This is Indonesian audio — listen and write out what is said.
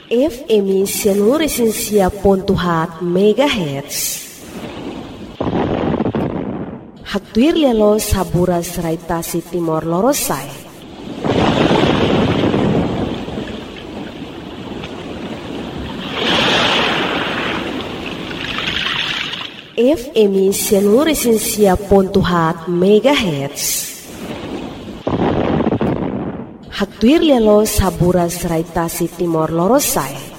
FM Sianuresensia.4 MHz. Haktuir lelo sabura serai tasi Timor Lorosai. FM Sianuresensia.4 MHz. Haktuir lelo sabura serai tasi Timor Lorosai.